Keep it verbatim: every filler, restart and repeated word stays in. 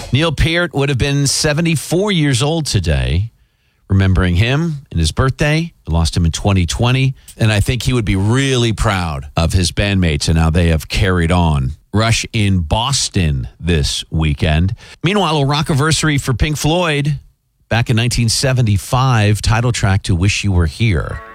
Neil Peart would have been seventy-four years old today. Remembering him and his birthday. We lost him in twenty twenty. And I think he would be really proud of his bandmates and how they have carried on. Rush in Boston this weekend. Meanwhile, a rockiversary for Pink Floyd. Back in nineteen seventy-five, title track to Wish You Were Here.